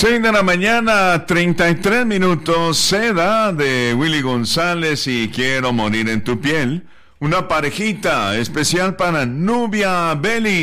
6 de la mañana, 33 minutos, Seda de Willy González y Quiero morir en tu piel. Una parejita especial para Nubia Belli.